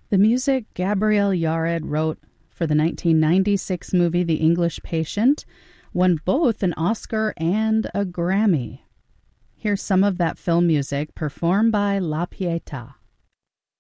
The music Gabriel Yared wrote for the 1996 movie The English Patient won both an Oscar and a Grammy. Here's some of that film music performed by La Pietà.